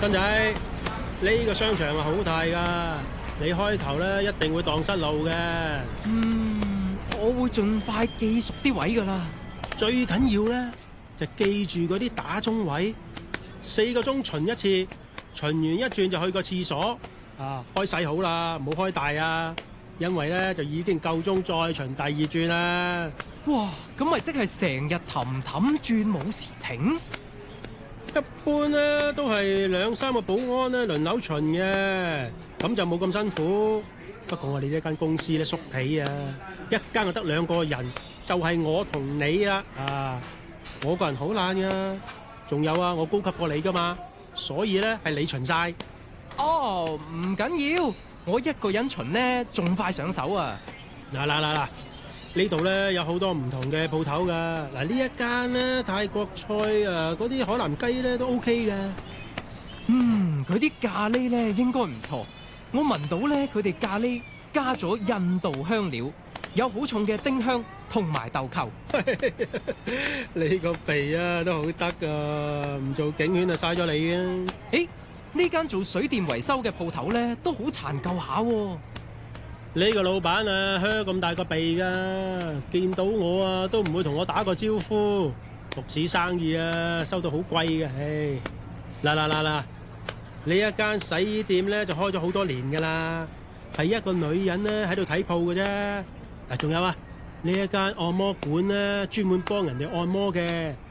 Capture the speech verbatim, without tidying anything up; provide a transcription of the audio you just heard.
斌仔，呢個商場係好大噶，你開頭咧一定會蕩失路嘅。 嗯，我會盡快記熟啲位噶啦。 最緊要咧就記住嗰啲打鐘位，四個鐘巡一次，巡完一轉就去個廁所。啊，開細好啦，唔好開大啊，因為咧就已經夠鐘再巡第二轉啦。 哇，咁咪即係成日氹氹轉冇時停？ 一般咧都係兩三個保安咧輪流巡嘅，咁就冇咁辛苦。不過我哋呢間公司咧縮皮啊，一間就得兩個人，就係我同你啦。啊，我個人好懶噶，仲有啊，我高級過你噶嘛，所以咧係你巡晒。 哦，唔緊要，我一個人巡呢仲快上手啊！ 嗱嗱嗱嗱，呢度咧有好多唔同嘅鋪頭噶。嗱，呢一間咧泰國菜啊，嗰啲海南雞咧都 OK 嘅。 嗯，佢啲咖喱咧應該唔錯，我聞到咧佢哋咖喱加咗印度香料，有好重嘅丁香同埋豆蔻。 你個鼻啊都好得噶，唔做警犬就嘥咗你啊！ 誒，呢間做水電維修嘅鋪頭咧都好殘舊下喎。 呢個老闆啊，靴咁大個鼻噶，見到我啊都唔會同我打個招呼。獨市生意啊，收到好貴嘅。唉，嗱嗱嗱嗱，呢一間洗衣店咧就開咗好多年噶啦，係一個女人咧喺度睇鋪嘅啫。嗱，仲有啊，呢一間按摩館咧專門幫人哋按摩嘅，